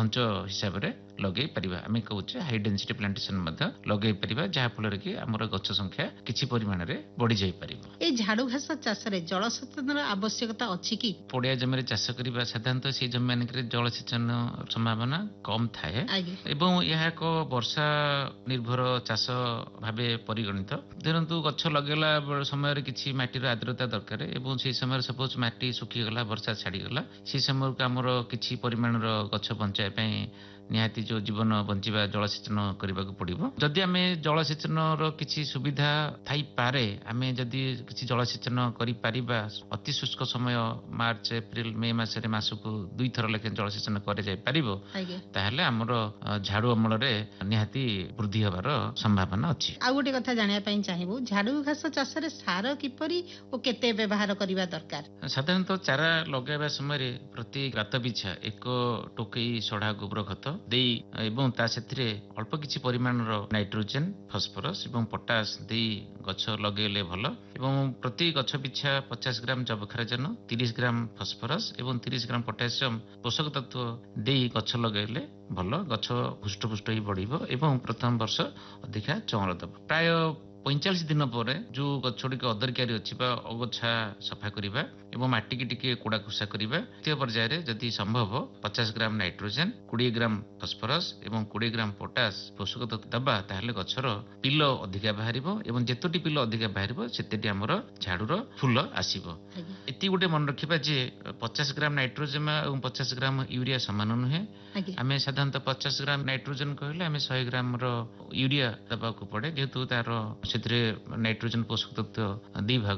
घंच हिसाब रे लगे परिबा आमे कहउचे हाई डेंसिटी प्लांटेशन मध्य लगे परिबा जहा फल कि हमर गछ संख्या किछि परिमाण रे बढ़ी जाई परिबो। ए झाड़ू घास चाष रे जलसेचन आवश्यकता अछि कि? पड़िया जमी चाष करबा साधारणतः से जमी मानक जलसेचन संभावना कम थाए एवं यह एक वर्षा निर्भर चाष भावे परिगणित। धरतु गछ लगेला समय किछि माटीर आर्द्रता दरकार एवं से समय सपोज माटी सुखी गला वर्षा छाड़ी गला से समय को हमर किछि परिमाण रो गछ बंचाय पय निहाती जो जीवन बंचिबा जलसेचन करबा को पड़िबो। जदि आमे जलसेचन रो किछि सुविधा थाई पारे आमे जदि किछि जलसेचन करि परिबा अति शुष्क समय मार्च एप्रिल मे मासरे मासको 2 थर लेके जलसेचन करे जाय परिबो ताहले हमरो झाड़ू अमल रे निहाती वृद्धि होबार संभावना अछि। आ गोटे कथा जानिया पय चाहिबो झाड़ू घास चाष रे सार किपरि ओ केते व्यवहार करबा दरकार? साधारणतः चारा लगाइबा समय रे प्रति गात पिछा 1 टोकई सढ़ा गोबर खत देई एवं ता सेथिरे अल्प किछि परिमाण रो नाइट्रोजन फास्फोरस एवं पोटास देई गछ लगेले भलो एवं प्रति गछ पिछा 50 ग्राम जबखारजन 30 ग्राम फास्फोरस एवं 30 ग्राम पोटासियम पोषक तत्व देई गछ लगेले भलो गछ हुष्टपुष्ट ही बढ़िबो एवं प्रथम वर्ष अधिका चमर दब। प्राय 45 दिन पर जो गछड़ी के अदरकारी अछि बा अगछा सफा करिबा एवं माटी की टिके कोड़ा खुसा करिबा। तृतीय पर्याय रे जदि संभव 50 ग्राम नाइट्रोजन 20 ग्राम फास्फोरस एवं 20 ग्राम पोटास पोषक तत्व दबा ताहले गछर पिलो अधिका बाहरिबो एवं जेतोटी पिलो अधिका बाहरिबो सेतेटी हमर झाड़ूर फूल आसीबो। एति गुटे मन रखिबा जे 50 ग्राम नाइट्रोजन एवं 50 ग्राम यूरिया समान नुहे। आमे साधारणतः 50 ग्राम नाइट्रोजन कहले आमे 100 ग्राम रो यूरिया दबा को पड़े जेतु तार सेतरे नाइट्रोजन पोषक तत्व दी भाग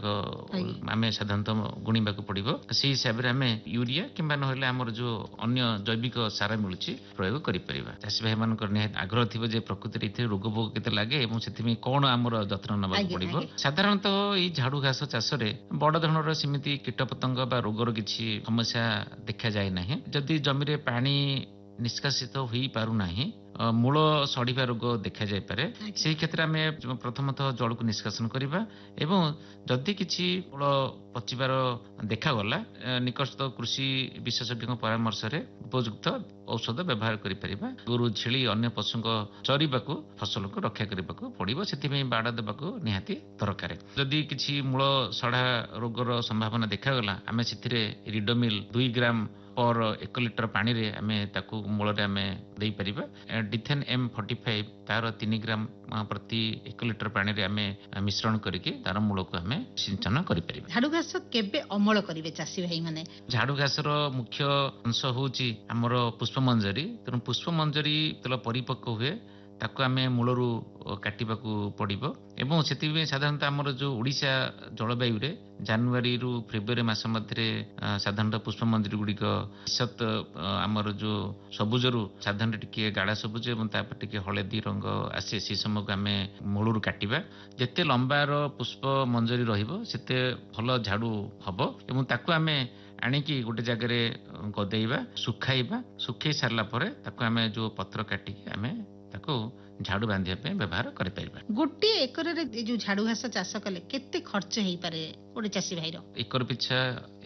आमे साधारणतः गुणिबा को पड़िबो। से हिसाब रे आमे यूरिया किबा नहले हमर जो अन्य जैविक सार मिलुची प्रयोग करि परिबा। चासी भाई मान करने आग्रह थिबो जे प्रकृति रे रोग भोग केते लागे एवं सेतिमे कोन हमर जत्न नबा पड़िबो। साधारणतः ई झाड़ू घास चाष रे बड़ धरणर सीमित कीट पतंग बा रोगर किछि समस्या देखा जाय नाही। जदि जमी रे पानी निष्कासित होई पारु नाही मूल सड़ीबा रोग देखा जाय पारे से क्षेत्र में प्रथमतः जल को निष्कासन करबा एवं जदि किछि मूल पचिबार देखा गला निकटस्थ कृषि विशेषज्ञ परामर्श रे उपयुक्त औषध व्यवहार करि परिबा। गोरु छेली अन्य पशु को चरिबा को फसल को रक्षा करबा को पड़िबो सेति में बाड़ा देबा को निहाती दरकार। जदि किछि मूल सड़ा रोगर संभावना देखा गला आमे सेतिरे रिडोमिल 2 ग्राम पर 1 लिटर पानी रे आमे ताकू मूल रे आमे देई परिबा। डिथेन M45 तार 3 ग्राम प्रति 1 लिटर पानी रे आमे मिश्रण करके तार मूल को आमे सिंचन करि परिबा। झाड़ू घास केबे अमल करिवे चासी भाई माने? झाड़ू घास रो मुख्य अंश होची हमर पुष्प मंजरी। तनु पुष्प मंजरी तला परिपक्व हुए ताको आमे मूलरू काटिबाकू पड़िबो एवं सेति साधारणतः हमर जो ओडिशा जलवायु रे जनवरी रु फेब्रुआरी मास मध्य साधारणतः पुष्प मंजरी गुडी सत हमर जो सबुजरू साधारण टिके गाढ़ा सबुज एवं तापर टिके हळदी रंग आसे से समय को आमे मूलरू काटिबा। जेते लंबा रो पुष्प मंजरी रहिबो सेते भलो झाड़ू हबो एवं ताको आमे आनिकी गोटे जगह रे गदेइबा सुखाई सारला परे ताको आमे जो पत्र काटी आमे ताको झाड़ू बांधिया पे व्यवहार करि परिबा। गोटे एकर रे जो झाड़ू घास चाष कले केते खर्च हेई पारे गोटे चासी भाई रो? एकर पिछा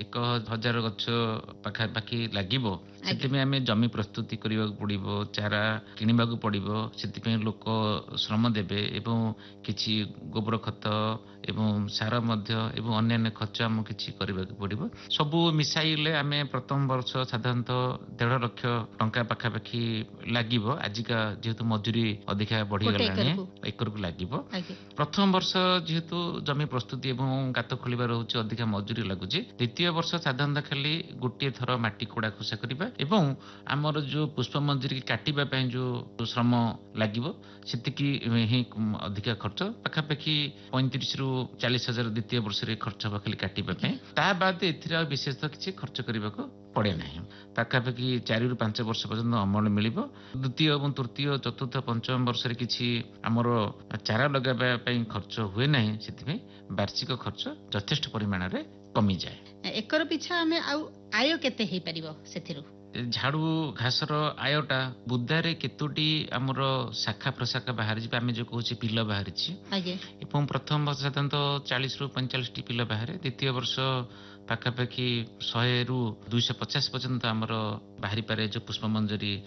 1000 गछ पाखा पाखी लागिबो। सेति में आमे जमी प्रस्तुति करिबा पड़िबो चारा किनिबा को पड़िबो सेति पे लोक श्रम देबे एवं किछि गोबर खत एवं सार मध्य एवं अन्य खर्च हम किछि करिबा को पड़िबो। सब मिसाइले आमे प्रथम वर्ष साधारणतः 1.5 लाख टंका पाखा पाखी लागिबो। आजिका जेहेतु मजूरी अधिका बढ़ी गलानी एकर को लागिबो। प्रथम वर्ष जेहेतु जमी प्रस्तुति एवं गात खोलिबा रहउची अधिका मजूरी लागुची। द्वितीय वर्ष साधारणतः खाली गोटे थर माटी कोड़ा खुसा करिबा एवं हमर जो पुष्प मंजरी काटिबा पय जो श्रम लागिबो सेतिकी ही अधिका खर्च पाखा पाखी 35 रु 40 हजार द्वितीय वर्ष रे खर्च खाली काटिबा पय। ता बाद एथिरा विशेष किछि खर्च करिबा को पड़े नाही। पाखा पाखी 4 रु 5 वर्ष पर्यंत अमल मिलिबो। द्वितीय एवं तृतीय चतुर्थ पंचम वर्ष रे किछि हमर चारा लगाबा पय खर्च हुए नाही सेति वार्षिक खर्च यथेष्ट परिमाण रे कमी जाए। एकर पिछा हमें आय केते हे परिबो सेथिरु? झाड़ू घासर आयटा बुद्धारे केतोटी हमर शाखा प्रशाखा बाहर जिबा आमे जो कहूची पिलो बाहर छि एवं प्रथम वर्ष साधारणतः 40 रु 45 टी पिलो बाहर द्वितीय वर्ष पाखापाखि 100 रु 250 पर्यंत हमर बाहरी पारे जो पुष्प मंजरी